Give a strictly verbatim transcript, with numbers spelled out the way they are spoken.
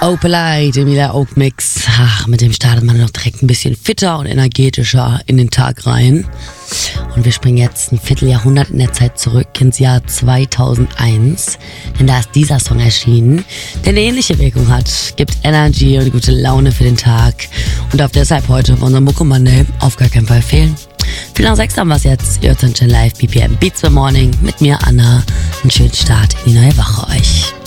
Opalite, Emilia Oak Mix. Ach, mit dem startet man noch direkt ein bisschen fitter und energetischer in den Tag rein. Und wir springen jetzt ein Vierteljahrhundert in der Zeit zurück ins Jahr zweitausendeins. Denn da ist dieser Song erschienen, der eine ähnliche Wirkung hat. Gibt Energy und gute Laune für den Tag. Und darf deshalb heute bei unserem Mucko Monday auf gar keinen Fall fehlen. Viel nach sechs haben wir es jetzt. Ihr hört schon live B P M Beats for Morning mit mir, Anna. Einen schönen Start in die neue Woche euch.